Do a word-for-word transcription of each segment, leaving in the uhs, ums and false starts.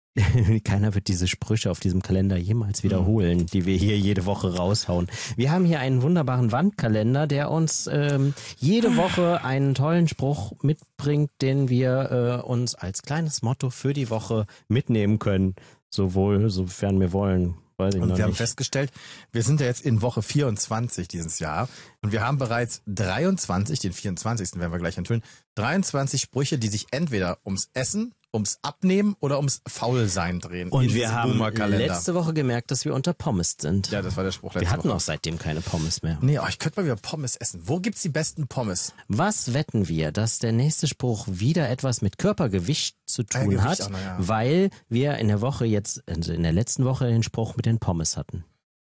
Keiner wird diese Sprüche auf diesem Kalender jemals wiederholen, die wir hier jede Woche raushauen. Wir haben hier einen wunderbaren Wandkalender, der uns ähm, jede Woche einen tollen Spruch mitbringt, den wir äh, uns als kleines Motto für die Woche mitnehmen können. Sowohl, sofern wir wollen. Weiß ich und noch wir haben nicht. festgestellt, wir sind ja jetzt in Woche vierundzwanzig dieses Jahr und wir haben bereits dreiundzwanzig, den vierundzwanzigsten werden wir gleich enthüllen, dreiundzwanzig Sprüche, die sich entweder ums Essen, ums Abnehmen oder ums Faulsein drehen. Und wir haben letzte Woche gemerkt, dass wir unter Pommes sind. Ja, das war der Spruch letzte Wir hatten Woche. auch seitdem keine Pommes mehr. Nee, oh, ich könnte mal wieder Pommes essen. Wo gibt's die besten Pommes? Was wetten wir, dass der nächste Spruch wieder etwas mit Körpergewicht zu tun Ah, Gewicht hat, auch noch, ja. weil wir in der Woche jetzt, also in der letzten Woche den Spruch mit den Pommes hatten.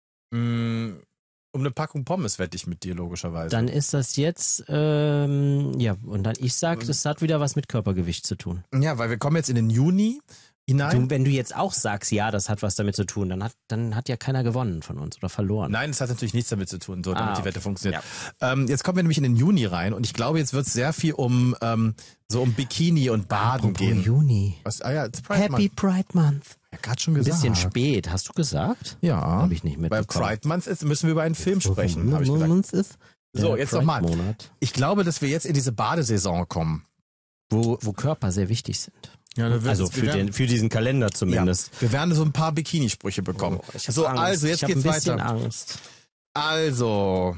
Mm, um eine Packung Pommes wette ich mit dir, logischerweise. Dann ist das jetzt, ähm, ja, und dann ich sag, das hat wieder was mit Körpergewicht zu tun. Ja, weil wir kommen jetzt in den Juni hinein. Du, wenn du jetzt auch sagst, ja, das hat was damit zu tun, dann hat, dann hat ja keiner gewonnen von uns oder verloren. Nein, das hat natürlich nichts damit zu tun, so damit Ah, die Wette funktioniert. Ja. Ähm, jetzt kommen wir nämlich in den Juni rein und ich glaube, jetzt wird es sehr viel um ähm, so um Bikini und Baden Apropos gehen. Juni. Was, ah ja, it's Pride Happy Month. Pride Month. Ja, gerade schon Ein gesagt. bisschen spät, hast du gesagt? Ja. Hab ich nicht Bei mitbekommen. Pride Month ist, müssen wir über einen Film sprechen, habe ich gesagt. Month ist So, der jetzt Pride nochmal. Monat, Ich glaube, dass wir jetzt in diese Badesaison kommen. wo, wo Körper sehr wichtig sind. Ja, da wird- Also wir für, werden- den, für diesen Kalender zumindest. Ja, wir werden so ein paar Bikini-Sprüche bekommen. Oh, ich hab so, Angst. also jetzt ich hab geht's ein bisschen weiter. Angst. Also,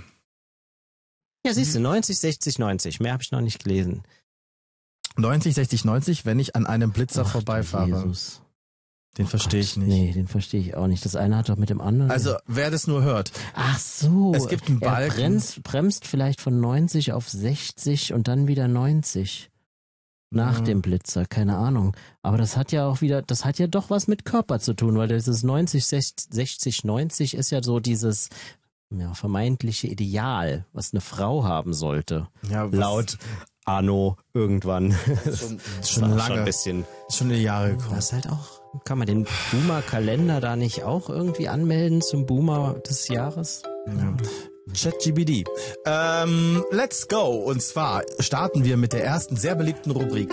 Ja, siehst du, neunzig, sechzig, neunzig. Mehr habe ich noch nicht gelesen. neunzig, sechzig, neunzig, wenn ich an einem Blitzer Ach, du vorbeifahre. Jesus. Den verstehe ich nicht. Nee, den verstehe ich auch nicht. Das eine hat doch mit dem anderen. Also, wer das nur hört. Ach so. Es gibt einen Er Balken. bremst, bremst vielleicht von neunzig auf sechzig und dann wieder neunzig. Nach Ja. dem Blitzer, keine Ahnung. Aber das hat ja auch wieder, das hat ja doch was mit Körper zu tun, weil dieses neunzig, sechzig, neunzig ist ja so dieses ja, vermeintliche Ideal, was eine Frau haben sollte. Ja, was- Laut Arno irgendwann. Schon, Das schon war lange. Schon ein bisschen. Schon eine Jahre gekommen. Das ist halt auch, kann man den Boomer-Kalender da nicht auch irgendwie anmelden zum Boomer des Jahres? Ja. ChatGPT. Ähm, let's go. Und zwar starten wir mit der ersten sehr beliebten Rubrik.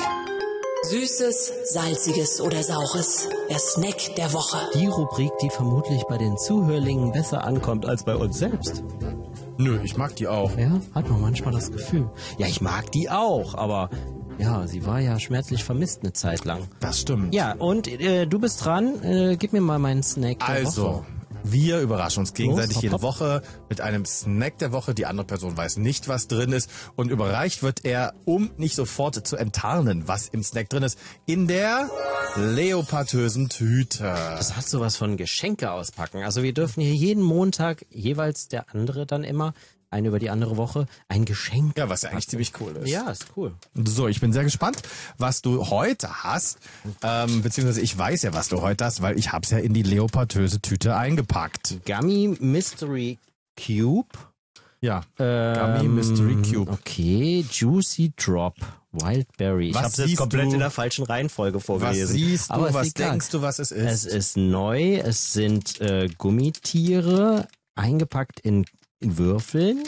Süßes, salziges oder saures. Der Snack der Woche. Die Rubrik, die vermutlich bei den Zuhörlingen besser ankommt als bei uns selbst. Nö, ich mag die auch. Ja, hat man manchmal das Gefühl. Ja, ich mag die auch, aber ja, sie war ja schmerzlich vermisst eine Zeit lang. Das stimmt. Ja, und äh, du bist dran. Äh, gib mir mal meinen Snack der Also, Woche. wir überraschen uns gegenseitig Los, hopp, jede hopp. Woche mit einem Snack der Woche. Die andere Person weiß nicht, was drin ist. Und überreicht wird er, um nicht sofort zu enttarnen, was im Snack drin ist, in der leopardösen Tüte. Das hat sowas von Geschenke auspacken. Also wir dürfen hier jeden Montag jeweils der andere dann immer, eine über die andere Woche, ein Geschenk. Ja, was ja eigentlich ziemlich cool ist. Ja, ist cool. So, ich bin sehr gespannt, was du heute hast. Ähm, beziehungsweise ich weiß ja, was du heute hast, weil ich hab's ja in die leopardöse Tüte eingepackt. Gummy Mystery Cube. Ja, Ähm, Gummy Mystery Cube. Okay, Juicy Drop. Wildberry. Ich Was habe es jetzt siehst komplett du? in der falschen Reihenfolge Was vorgelesen. siehst du, Aber ist was egal. denkst du, was es ist? Es ist neu. Es sind äh, Gummitiere eingepackt in Würfeln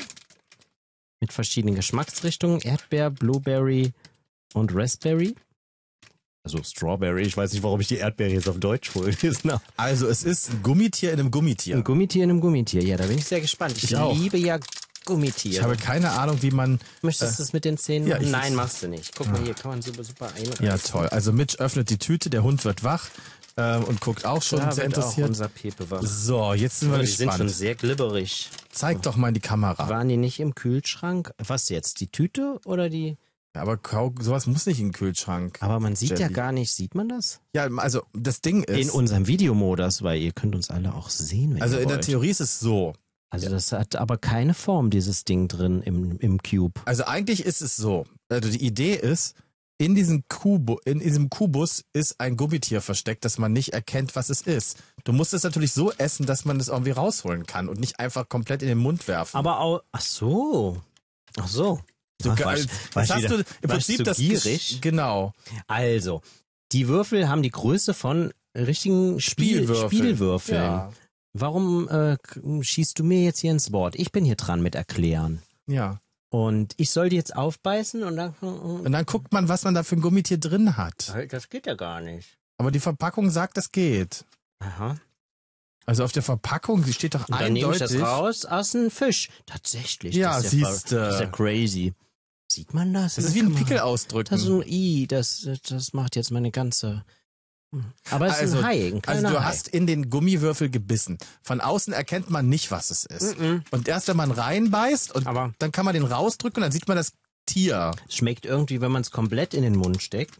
mit verschiedenen Geschmacksrichtungen. Erdbeer, Blueberry und Raspberry. Also Strawberry. Ich weiß nicht, warum ich die Erdbeere jetzt auf Deutsch vorgelesen habe. Also es ist ein Gummitier in einem Gummitier. Ein Gummitier in einem Gummitier. Ja, da bin ich sehr gespannt. Ich, Ich auch. liebe ja Gummitiere. Ich habe keine Ahnung, wie man... Möchtest du das mit den Zähnen ja, machen? ich- Nein, machst du nicht. Guck mal, hier kann man super, super einreißen. Ja, toll. Also Mitch öffnet die Tüte, der Hund wird wach ähm, und guckt auch schon Da sehr wird auch interessiert. unser Pepe wach. So, jetzt sind wir Die sind schon gespannt. sehr glibberig. Zeig doch mal in die Kamera. Waren die nicht im Kühlschrank? Was jetzt? Die Tüte oder die? Ja, aber Kau- sowas muss nicht in den Kühlschrank. Aber man sieht ja Jelly. gar nicht, sieht man das? Ja, also das Ding ist... In unserem Videomodus, weil ihr könnt uns alle auch sehen, wenn also ihr in der wollt. Theorie ist es so. Also das hat aber keine Form, dieses Ding drin im, im Cube. Also eigentlich ist es so. Also die Idee ist, in diesem, Kubu, in diesem Kubus ist ein Gummitier versteckt, dass man nicht erkennt, was es ist. Du musst es natürlich so essen, dass man es irgendwie rausholen kann und nicht einfach komplett in den Mund werfen. Aber auch, ach so, ach so. Du, Ach, ge- warst- jetzt warst hast wieder- du im warst Prinzip du das gierig? Gesch- Genau. Also, die Würfel haben die Größe von richtigen Spiel Spielwürfeln. Spielwürfeln. Ja. Warum äh, k- schießt du mir jetzt hier ins Wort? Ich bin hier dran mit erklären. Ja. Und ich soll die jetzt aufbeißen und dann... Und dann guckt man, was man da für ein Gummitier drin hat. Das geht ja gar nicht. Aber die Verpackung sagt, das geht. Aha. Also auf der Verpackung, die steht doch Und dann nehme ich eindeutig. das raus aus einem Fisch. Tatsächlich. Ja, das ist ja, siehste. ver- das ist ja crazy. Sieht man das? Das ist wie ein Pickel ausdrücken. Das ist ein I, das, das macht jetzt meine ganze... Aber es ist Also- ein Hai, ein Also kleiner du Hai. hast in den Gummiwürfel gebissen. Von außen erkennt man nicht, was es ist. Mm-mm. Und erst wenn man reinbeißt und Aber dann kann man den rausdrücken und dann sieht man das Tier. es schmeckt irgendwie, wenn man es komplett in den Mund steckt.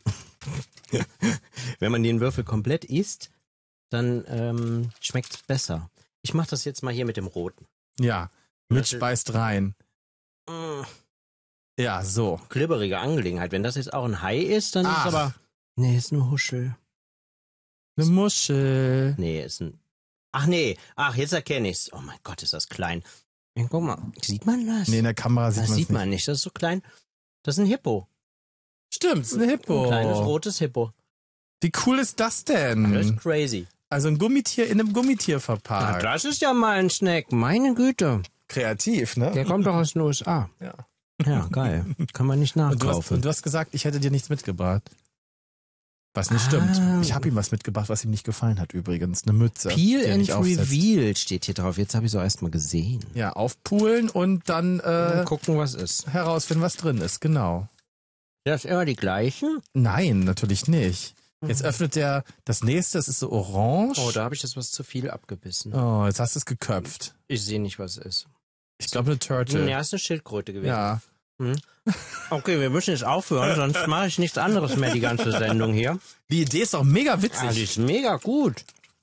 Wenn man den Würfel komplett isst, dann ähm, schmeckt es besser. Ich mache das jetzt mal hier mit dem Roten. Ja, Mitch Das- beißt rein. Mm, Ja, so. glibberige Angelegenheit. Wenn das jetzt auch ein Hai ist, dann Ach. ist aber... Nee, ist eine Huschel. Eine Muschel. Nee, ist ein... Ach nee, ach, jetzt erkenne ich's. Oh mein Gott, ist das klein. Ja, guck mal, sieht man das? Nee, in der Kamera sieht das man sieht man nicht, das ist so klein. Das ist ein Hippo. Stimmt, ist eine Hippo. Ein kleines rotes Hippo. Wie cool ist das denn? Das ist crazy. Also ein Gummitier in einem Gummitier Na, verpackt. das ist ja mal ein Snack, meine Güte. Kreativ, ne? Der kommt doch aus den U S A. Ja. Ja, geil. Kann man nicht Und du, hast, nachkaufen. und du hast gesagt, ich hätte dir nichts mitgebracht. Was nicht Ah. stimmt. Ich habe ihm was mitgebracht, was ihm nicht gefallen hat übrigens. Eine Mütze. die Peel er and nicht aufsetzt. Reveal steht hier drauf. Jetzt habe ich so erst mal gesehen. Ja, aufpulen und dann Mal äh, gucken, was ist. herausfinden, was drin ist. Genau. Das ist immer die gleichen? Nein, natürlich nicht. Jetzt öffnet er das nächste, das ist so orange. Oh, da habe ich jetzt was zu viel abgebissen. Oh, jetzt hast du es geköpft. Ich sehe nicht, was es ist. Ich glaube eine Turtle. Ja, ist eine Schildkröte gewesen. Ja. Okay, wir müssen jetzt aufhören, sonst mache ich nichts anderes mehr die ganze Sendung hier. Die Idee ist doch mega witzig. Ah, die ist mega gut.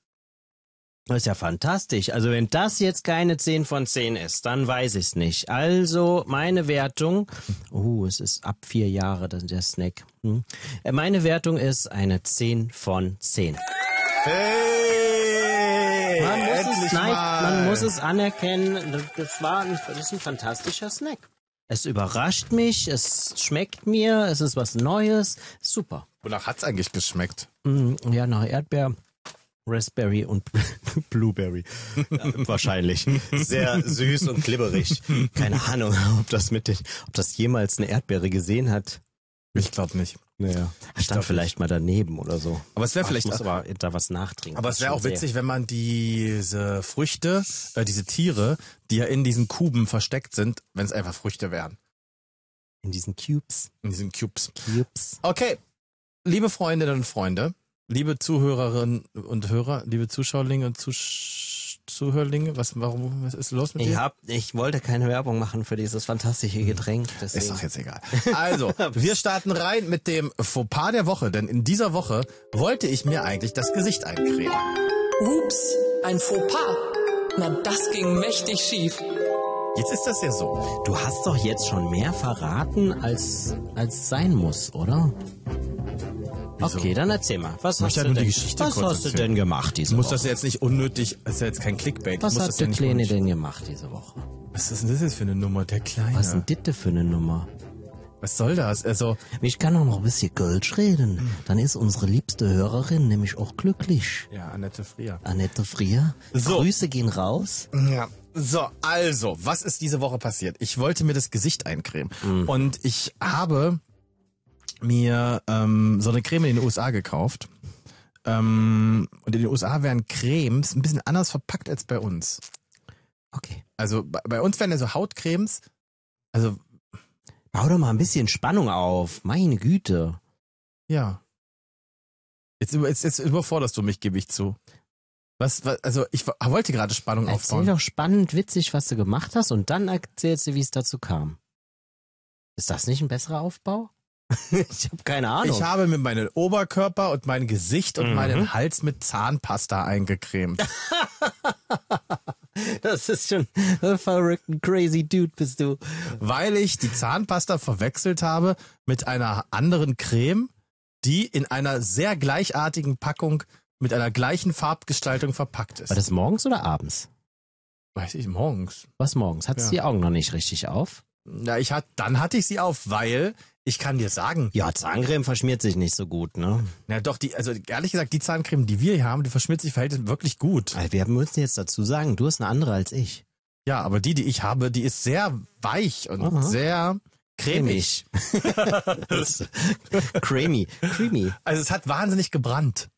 Das ist ja fantastisch. Also wenn das jetzt keine zehn von zehn ist, dann weiß ich es nicht. Also meine Wertung, oh, es ist ab vier Jahre das- der Snack. Hm. Äh, Meine Wertung ist eine zehn von zehn. Hey! Man muss, es, endlich nein, mal. man muss es anerkennen, das- das war ein, das ist ein fantastischer Snack. Es überrascht mich, es schmeckt mir, es ist was Neues, super. Wonach hat's eigentlich geschmeckt? Mm, Ja, nach Erdbeer, Raspberry und Blueberry. Ja, wahrscheinlich. Sehr süß und glibberig. Keine Ahnung, ob das mit den, ob das jemals eine Erdbeere gesehen hat. Ich glaube nicht. Naja. Ich Stand glaub vielleicht mal daneben oder so. Aber es wäre Ach, vielleicht. Ich muss aber da was nachtrinken. Aber es wäre Das auch ist schon witzig, wenn man diese Früchte, äh, diese Tiere, die ja in diesen Kuben versteckt sind, wenn es einfach Früchte wären. sehr- In diesen Cubes. In diesen Cubes. Cubes. Okay, liebe Freundinnen und Freunde, liebe Zuhörerinnen und Hörer, liebe Zuschauerlinge und Zusch Zuhörlinge, was, warum, was ist los mit Ich dir? hab, ich wollte keine Werbung machen für dieses fantastische Getränk. Deswegen. Ist doch jetzt egal. Also, wir starten rein mit dem Fauxpas der Woche, denn in dieser Woche wollte ich mir eigentlich das Gesicht eincremen. Ups, ein Fauxpas. Na, das ging mächtig schief. Jetzt ist das ja so. Du hast doch jetzt schon mehr verraten, als als sein muss, oder? Wieso? Okay, dann erzähl mal. Was Ich möchte hast halt du nur die denn, Geschichte was kurz hast du erzählen. denn gemacht diese Ich muss Woche? das jetzt nicht unnötig, das ist ja jetzt kein Clickbait. Ich was muss hat das der ja nicht Kleine unnötig- denn gemacht diese Woche? Was ist denn das jetzt für eine Nummer, der Kleine? Was ist denn das für eine Nummer? Was soll das? Also, Ich kann auch noch ein bisschen Kölsch reden. Dann ist unsere liebste Hörerin nämlich auch glücklich. ja, Annette Frier. Annette Frier. So. Grüße gehen raus. Ja. So, also, was ist diese Woche passiert? Ich wollte mir das Gesicht eincremen. Und ich habe mir ähm, so eine Creme in den U S A gekauft. Ähm, und in den U S A werden Cremes ein bisschen anders verpackt als bei uns. Okay. Also bei, bei uns werden ja so Hautcremes, also Bau doch mal ein bisschen Spannung auf. Meine Güte. ja. Jetzt, über- jetzt, jetzt überforderst du mich, gebe ich zu. Was, was, also ich w- wollte gerade Spannung Erzähl aufbauen. doch spannend, witzig, was du gemacht hast und dann erzählst du, wie es dazu kam. Ist das nicht ein besserer Aufbau? Ich habe keine Ahnung. Ich habe mir meinen Oberkörper und mein Gesicht und Mhm. meinen Hals mit Zahnpasta eingecremt. Das ist schon ein verrückten, crazy Dude bist du. Weil ich die Zahnpasta verwechselt habe mit einer anderen Creme, die in einer sehr gleichartigen Packung mit einer gleichen Farbgestaltung verpackt ist. War das morgens oder abends? Weiß ich, morgens. Was morgens? Hattest du Ja. die Augen noch nicht richtig auf? Ja, ich hat, dann hatte ich sie auf, weil ich kann dir sagen, Ja, Zahncreme verschmiert sich nicht so gut, ne? na doch, die, also ehrlich gesagt, die Zahncreme, die wir hier haben, die verschmiert sich verhältnismäßig wirklich gut. Also wir müssen jetzt dazu sagen, du hast eine andere als ich. Ja, aber die, die ich habe, die ist sehr weich und Aha. sehr cremig. Das- Creamy. Creamy. Also es hat wahnsinnig gebrannt.